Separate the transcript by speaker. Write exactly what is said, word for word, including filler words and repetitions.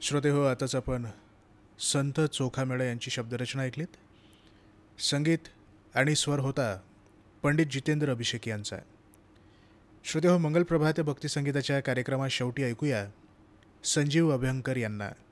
Speaker 1: श्रोते हो, आताच आपण संत चोखामेळा यांची शब्दरचना ऐकलीत. संगीत आणि स्वर होता पंडित जितेंद्र अभिषेक यांचा. श्रोते हो, मंगलप्रभात भक्तिसंगीताच्या कार्यक्रमात शेवटी ऐकूया संजीव अभ्यंकर यांना.